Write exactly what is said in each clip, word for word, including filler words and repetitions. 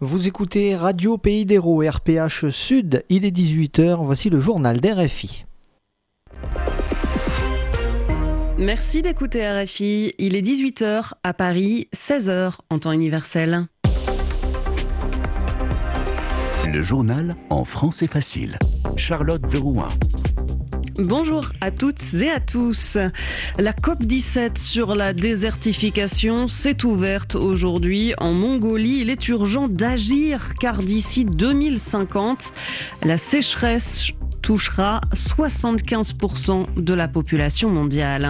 Vous écoutez Radio Pays d'Hérault, R P H Sud, il est dix-huit heures, voici le journal d'R F I. Merci d'écouter R F I, il est dix-huit heures à Paris, seize heures en temps universel. Le journal en français facile. Charlotte de Rouen. Bonjour à toutes et à tous. La COP dix-sept sur la désertification s'est ouverte aujourd'hui en Mongolie. Il est urgent d'agir car d'ici deux mille cinquante, la sécheresse touchera soixante-quinze pour cent de la population mondiale.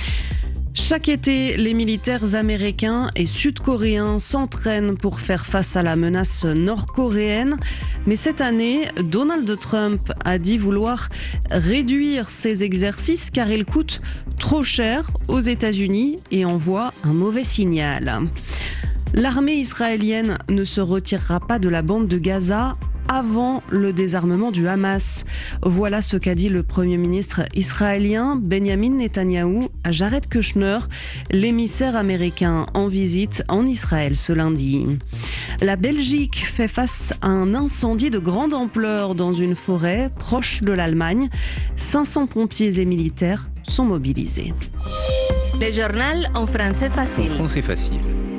Chaque été, les militaires américains et sud-coréens s'entraînent pour faire face à la menace nord-coréenne. Mais cette année, Donald Trump a dit vouloir réduire ces exercices car ils coûtent trop cher aux États-Unis et envoient un mauvais signal. L'armée israélienne ne se retirera pas de la bande de Gaza avant le désarmement du Hamas. Voilà ce qu'a dit le Premier ministre israélien Benjamin Netanyahou à Jared Kushner, l'émissaire américain en visite en Israël ce lundi. La Belgique fait face à un incendie de grande ampleur dans une forêt proche de l'Allemagne. cinq cents pompiers et militaires sont mobilisés. Le journal en français facile. En français facile.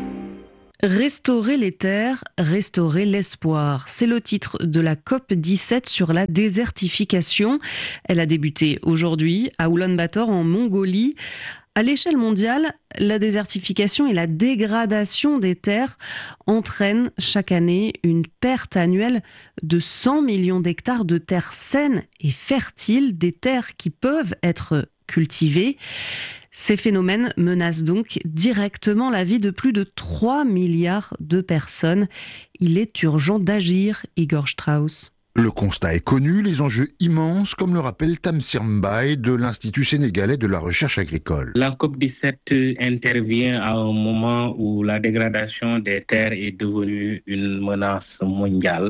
Restaurer les terres, restaurer l'espoir. C'est le titre de la COP dix-sept sur la désertification. Elle a débuté aujourd'hui à Oulan-Bator en Mongolie. À l'échelle mondiale, la désertification et la dégradation des terres entraînent chaque année une perte annuelle de cent millions d'hectares de terres saines et fertiles, des terres qui peuvent être cultivées. Ces phénomènes menacent donc directement la vie de plus de trois milliards de personnes. Il est urgent d'agir, Igor Strauss. Le constat est connu, les enjeux immenses, comme le rappelle Tamsir Mbaye de l'Institut sénégalais de la recherche agricole. La COP dix-sept intervient à un moment où la dégradation des terres est devenue une menace mondiale,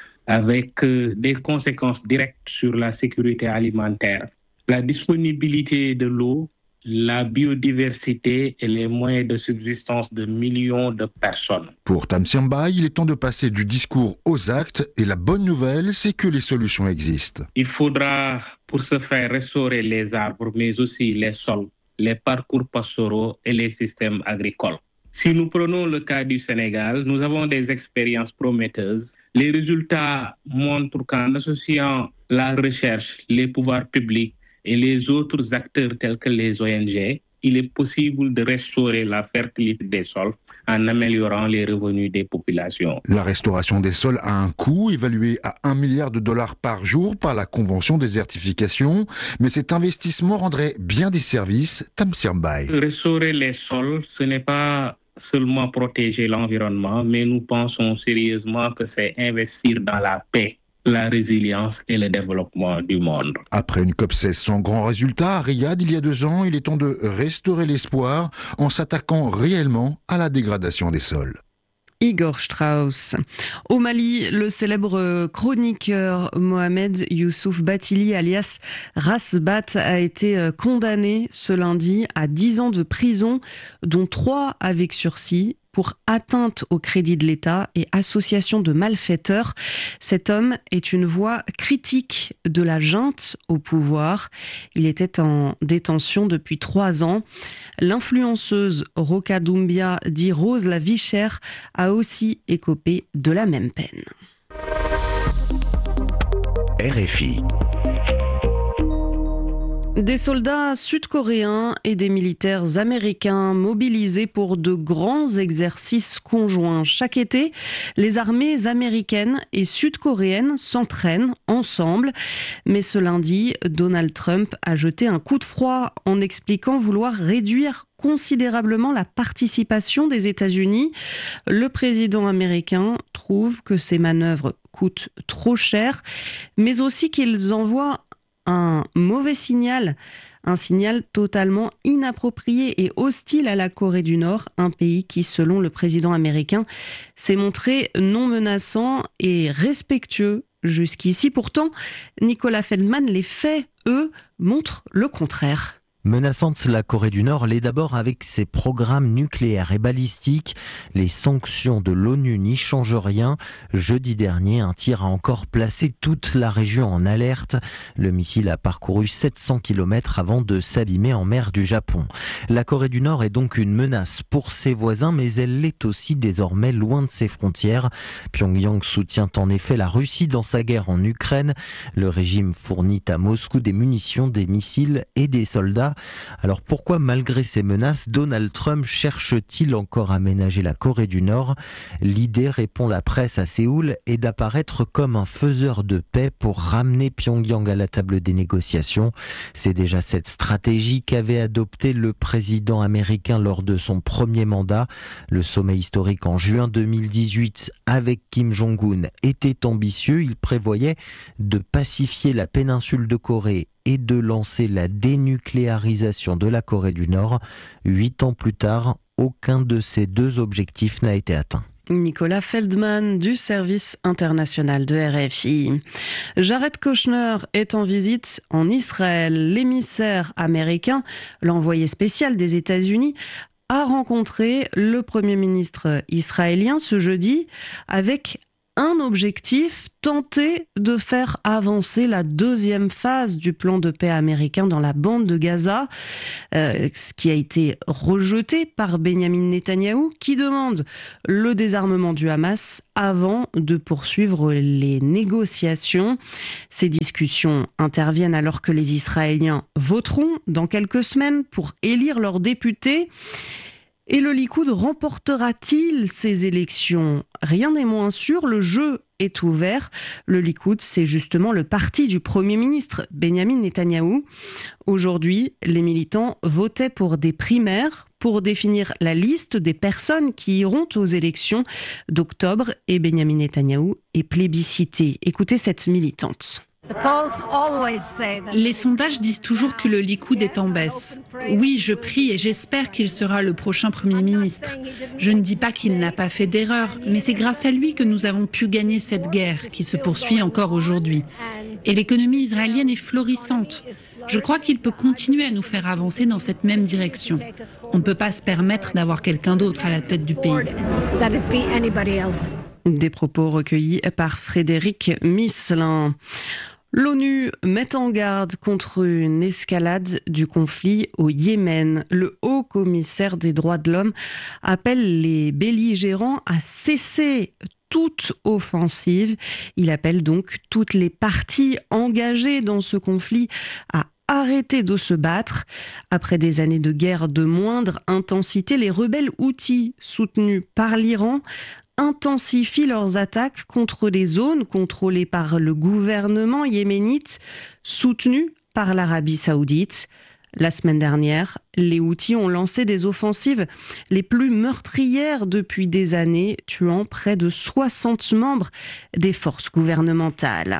avec des conséquences directes sur la sécurité alimentaire, la disponibilité de l'eau, la biodiversité et les moyens de subsistance de millions de personnes. Pour Tamsir Mbaye, il est temps de passer du discours aux actes et la bonne nouvelle, c'est que les solutions existent. Il faudra pour ce faire restaurer les arbres, mais aussi les sols, les parcours pastoraux et les systèmes agricoles. Si nous prenons le cas du Sénégal, nous avons des expériences prometteuses. Les résultats montrent qu'en associant la recherche, les pouvoirs publics, et les autres acteurs tels que les O N G, il est possible de restaurer la fertilité des sols en améliorant les revenus des populations. La restauration des sols a un coût évalué à un milliard de dollars par jour par la Convention désertification, mais cet investissement rendrait bien des services. Tamsir Mbaye. Restaurer les sols, ce n'est pas seulement protéger l'environnement, mais nous pensons sérieusement que c'est investir dans la paix, la résilience et le développement du monde. Après une COP seize sans grand résultat, à Riyad, il y a deux ans, il est temps de restaurer l'espoir en s'attaquant réellement à la dégradation des sols. Igor Strauss. Au Mali, le célèbre chroniqueur Mohamed Youssouf Batili, alias Rasbat, a été condamné ce lundi à dix ans de prison, dont trois avec sursis, pour atteinte au crédit de l'État et association de malfaiteurs. Cet homme est une voix critique de la junte au pouvoir. Il était en détention depuis trois ans. L'influenceuse Roca Doumbia, dit Rose la vie chère, a aussi écopé de la même peine. R F I. Des soldats sud-coréens et des militaires américains mobilisés pour de grands exercices conjoints. Chaque été, les armées américaines et sud-coréennes s'entraînent ensemble. Mais ce lundi, Donald Trump a jeté un coup de froid en expliquant vouloir réduire considérablement la participation des États-Unis. Le président américain trouve que ces manœuvres coûtent trop cher, mais aussi qu'ils envoient un mauvais signal, un signal totalement inapproprié et hostile à la Corée du Nord, un pays qui, selon le président américain, s'est montré non menaçant et respectueux jusqu'ici. Pourtant, Nicolas Feldman, les faits, eux, montrent le contraire. Menaçante, la Corée du Nord l'est d'abord avec ses programmes nucléaires et balistiques. Les sanctions de l'ONU n'y changent rien. Jeudi dernier, un tir a encore placé toute la région en alerte. Le missile a parcouru sept cents kilomètres avant de s'abîmer en mer du Japon. La Corée du Nord est donc une menace pour ses voisins, mais elle l'est aussi désormais loin de ses frontières. Pyongyang soutient en effet la Russie dans sa guerre en Ukraine. Le régime fournit à Moscou des munitions, des missiles et des soldats. Alors pourquoi, malgré ces menaces, Donald Trump cherche-t-il encore à ménager la Corée du Nord ? L'idée, répond la presse à Séoul, est d'apparaître comme un faiseur de paix pour ramener Pyongyang à la table des négociations. C'est déjà cette stratégie qu'avait adoptée le président américain lors de son premier mandat. Le sommet historique en juin deux mille dix-huit avec Kim Jong-un était ambitieux. Il prévoyait de pacifier la péninsule de Corée et de lancer la dénucléarisation de la Corée du Nord. Huit ans plus tard, aucun de ces deux objectifs n'a été atteint. Nicolas Feldman du service international de R F I. Jared Kushner est en visite en Israël. L'émissaire américain, l'envoyé spécial des États-Unis, a rencontré le Premier ministre israélien ce jeudi avec un objectif, tenter de faire avancer la deuxième phase du plan de paix américain dans la bande de Gaza, euh, ce qui a été rejeté par Benyamin Netanyahou, qui demande le désarmement du Hamas avant de poursuivre les négociations. Ces discussions interviennent alors que les Israéliens voteront dans quelques semaines pour élire leurs députés. Et le Likoud remportera-t-il ces élections ? Rien n'est moins sûr, le jeu est ouvert. Le Likoud, c'est justement le parti du Premier ministre Benyamin Netanyahou. Aujourd'hui, les militants votaient pour des primaires pour définir la liste des personnes qui iront aux élections d'octobre, et Benyamin Netanyahou est plébiscité. Écoutez cette militante. Les sondages disent toujours que le Likoud est en baisse. Oui, je prie et j'espère qu'il sera le prochain Premier ministre. Je ne dis pas qu'il n'a pas fait d'erreur, mais c'est grâce à lui que nous avons pu gagner cette guerre qui se poursuit encore aujourd'hui. Et l'économie israélienne est florissante. Je crois qu'il peut continuer à nous faire avancer dans cette même direction. On ne peut pas se permettre d'avoir quelqu'un d'autre à la tête du pays. Des propos recueillis par Frédéric Misselin. L'ONU met en garde contre une escalade du conflit au Yémen. Le haut-commissaire des droits de l'homme appelle les belligérants à cesser toute offensive. Il appelle donc toutes les parties engagées dans ce conflit à arrêter de se battre. Après des années de guerre de moindre intensité, les rebelles houthis soutenus par l'Iran intensifient leurs attaques contre les zones contrôlées par le gouvernement yéménite, soutenu par l'Arabie saoudite. La semaine dernière, les Houthis ont lancé des offensives les plus meurtrières depuis des années, tuant près de soixante membres des forces gouvernementales.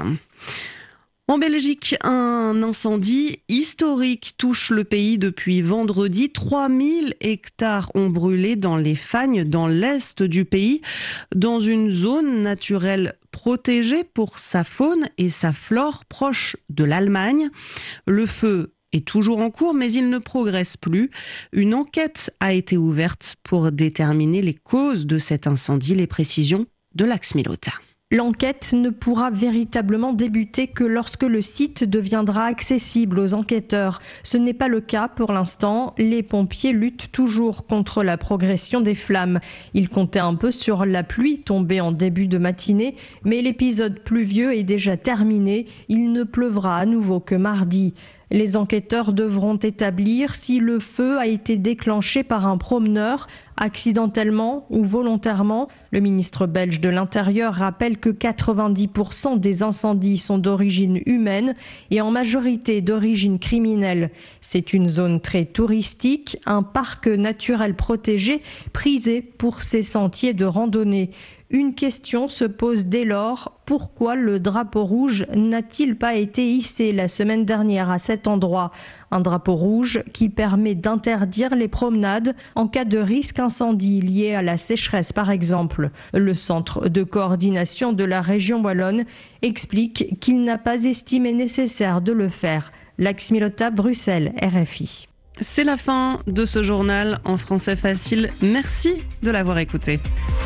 En Belgique, un incendie historique touche le pays depuis vendredi. trois mille hectares ont brûlé dans les Fagnes, dans l'est du pays, dans une zone naturelle protégée pour sa faune et sa flore proche de l'Allemagne. Le feu est toujours en cours, mais il ne progresse plus. Une enquête a été ouverte pour déterminer les causes de cet incendie. Les précisions de Lax Milota. L'enquête ne pourra véritablement débuter que lorsque le site deviendra accessible aux enquêteurs. Ce n'est pas le cas pour l'instant. Les pompiers luttent toujours contre la progression des flammes. Ils comptaient un peu sur la pluie tombée en début de matinée, mais l'épisode pluvieux est déjà terminé. Il ne pleuvra à nouveau que mardi. Les enquêteurs devront établir si le feu a été déclenché par un promeneur, accidentellement ou volontairement. Le ministre belge de l'Intérieur rappelle que quatre-vingt-dix pour cent des incendies sont d'origine humaine et en majorité d'origine criminelle. C'est une zone très touristique, un parc naturel protégé, prisé pour ses sentiers de randonnée. Une question se pose dès lors, pourquoi le drapeau rouge n'a-t-il pas été hissé la semaine dernière à cet endroit ? Un drapeau rouge qui permet d'interdire les promenades en cas de risque incendie lié à la sécheresse par exemple. Le centre de coordination de la région wallonne explique qu'il n'a pas estimé nécessaire de le faire. Lax Milota, Bruxelles, R F I. C'est la fin de ce journal en français facile. Merci de l'avoir écouté.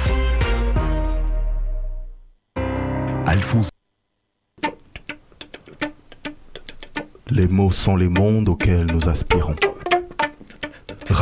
Alphonse. Les mots sont les mondes auxquels nous aspirons.